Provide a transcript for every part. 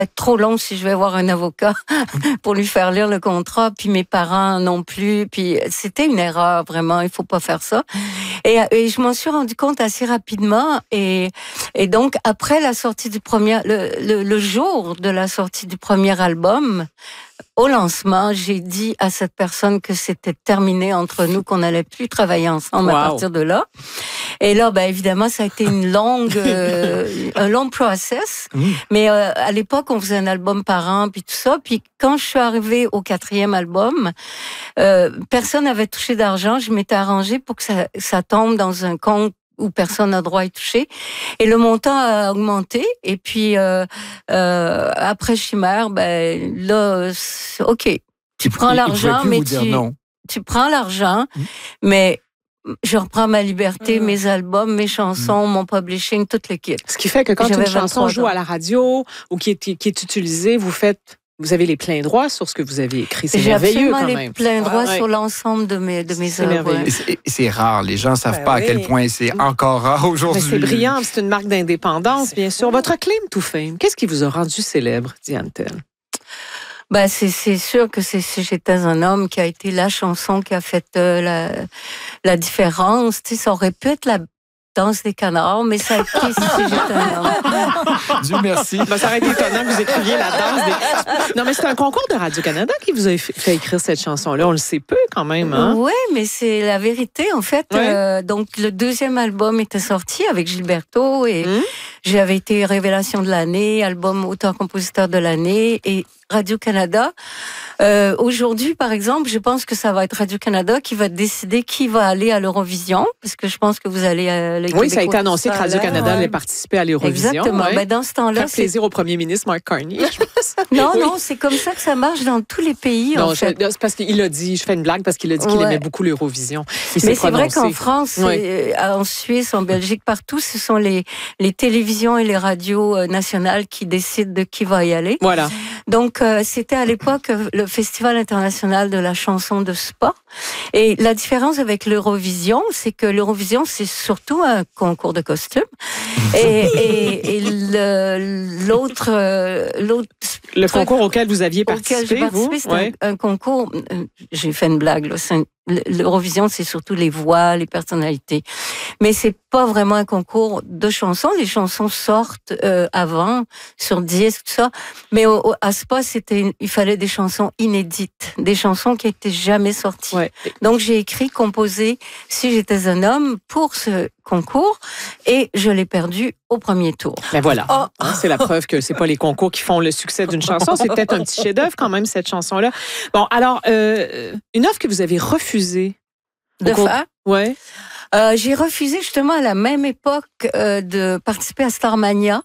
être trop long si je vais voir un avocat pour lui faire lire le contrat, puis mes parents non plus. Puis c'était une erreur, vraiment, il faut pas faire ça. Et je m'en suis rendu compte assez rapidement. Et donc, après la sortie du le jour de la sortie du premier album, au lancement, j'ai dit à cette personne que c'était terminé entre nous, qu'on n'allait plus travailler ensemble à partir de là. Et là, ben évidemment, ça a été un long process. Mais à l'époque, on faisait un album par an, puis tout ça. Puis quand je suis arrivée au 4e album, personne n'avait touché d'argent. Je m'étais arrangée pour que ça tombe dans un compte où personne n'a droit à y toucher. Et le montant a augmenté. Et puis, après Chimère, ben là, OK. Tu prends l'argent, mais tu prends l'argent, mais je reprends ma liberté, mes albums, mes chansons, mon publishing, toute l'équipe. Ce qui fait que quand une chanson joue à la radio ou qui est utilisée, vous avez les pleins droits sur ce que vous avez écrit. C'est merveilleux quand même. J'ai absolument les pleins droits sur l'ensemble de mes œuvres. C'est rare. Les gens ne savent pas à quel point c'est encore rare aujourd'hui. Mais c'est brillant. C'est une marque d'indépendance, bien sûr. Votre claim to fame, qu'est-ce qui vous a rendu célèbre, Diane Tell? Ben, c'est sûr que c'est Si j'étais un homme qui a été la chanson qui a fait la différence. Tu sais, ça aurait pu être la Danse des canards, mais ça a été Si j'étais un homme. Dieu merci. Ben, ça aurait été étonnant que vous écriviez la danse des... Non, mais c'est un concours de Radio-Canada qui vous a fait écrire cette chanson-là. On le sait peu quand même, hein? Oui, mais c'est la vérité, en fait. Donc, le 2e album était sorti avec Gilberto et j'avais été révélation de l'année, album auteur-compositeur de l'année et Radio-Canada. Aujourd'hui, par exemple, je pense que ça va être Radio-Canada qui va décider qui va aller à l'Eurovision, parce que je pense que vous allez à Oui, ça a été annoncé que Radio-Canada allait participer à l'Eurovision. Exactement. Ben, dans ce temps-là, faire plaisir au premier ministre Mark Carney, je pense. Non, c'est comme ça que ça marche dans tous les pays. Non, en fait. C'est parce qu'il a dit, je fais une blague parce qu'il a dit qu'il aimait beaucoup l'Eurovision. Mais c'est vrai qu'en France, en Suisse, en Belgique, partout, ce sont les télévisions et les radios nationales qui décident de qui va y aller. Voilà. Donc, c'était à l'époque le Festival international de la chanson de Spa. Et la différence avec l'Eurovision, c'est que l'Eurovision, c'est surtout un concours de costumes. Et l'autre... Le concours auquel vous aviez participé, c'est un concours... J'ai fait une blague, là. L'Eurovision, c'est surtout les voix, les personnalités. Mais c'est pas vraiment un concours de chansons. Les chansons sortent avant, sur disque, tout ça. Mais à Spa, il fallait des chansons inédites, des chansons qui n'étaient jamais sorties. Ouais. Donc, j'ai écrit, composé Si j'étais un homme pour ce concours et je l'ai perdu au premier tour. Ben voilà, c'est la preuve que c'est pas les concours qui font le succès d'une chanson. C'est peut-être un petit chef-d'œuvre quand même, cette chanson-là. Bon, alors, une offre que vous avez refusée. De faire? Ouais. J'ai refusé justement à la même époque de participer à Starmania.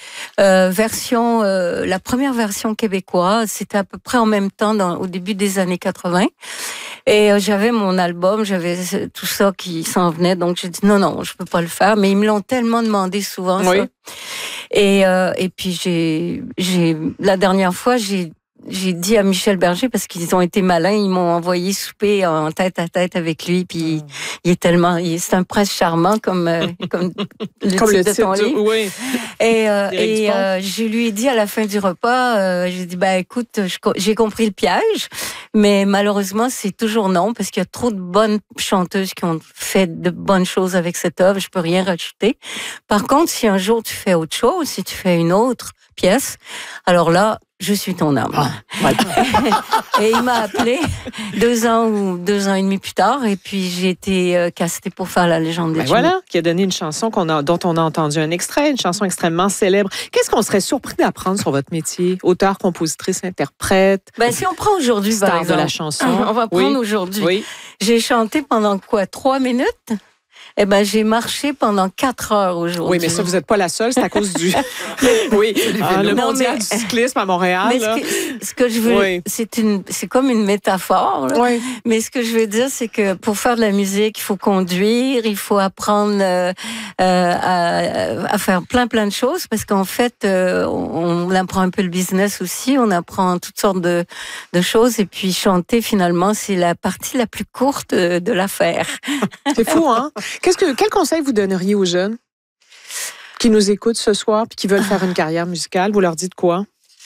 La première version québécoise, c'était à peu près en même temps au début des années 80. Et j'avais mon album, j'avais tout ça qui s'en venait, donc j'ai dit non, je peux pas le faire. Mais ils me l'ont tellement demandé souvent, ça. Et puis la dernière fois, j'ai dit à Michel Berger, parce qu'ils ont été malins, ils m'ont envoyé souper en tête à tête avec lui, puis c'est un prince charmant comme le titre de ton livre. Oui. Et je lui ai dit à la fin du repas, j'ai dit, écoute, j'ai compris le piège, mais malheureusement, c'est toujours non, parce qu'il y a trop de bonnes chanteuses qui ont fait de bonnes choses avec cette œuvre, je peux rien rajouter. Par contre, si un jour tu fais autre chose, si tu fais une autre pièce, alors là, je suis ton âme. Et il m'a appelé 2 ans ou 2 ans et demi plus tard, et puis j'ai été castée pour faire La légende de Jimmy. Voilà, qui a donné une chanson dont on a entendu un extrait, une chanson extrêmement célèbre. Qu'est-ce qu'on serait surpris d'apprendre sur votre métier? Auteur, compositrice, interprète. Si on prend aujourd'hui, par exemple, de la chanson. On va prendre aujourd'hui. Oui. J'ai chanté pendant 3 minutes? J'ai marché pendant 4 heures aujourd'hui. Oui, mais ça, vous n'êtes pas la seule, c'est à cause du... le mondial du cyclisme à Montréal. Mais ce que je veux, c'est comme une métaphore. Là. Oui. Mais ce que je veux dire, c'est que pour faire de la musique, il faut conduire, il faut apprendre à faire plein de choses, parce qu'en fait, on apprend un peu le business aussi, on apprend toutes sortes de choses, et puis chanter, finalement, c'est la partie la plus courte de l'affaire. C'est fou, hein? Quel conseil vous donneriez aux jeunes qui nous écoutent ce soir et qui veulent faire une carrière musicale? Vous leur dites quoi?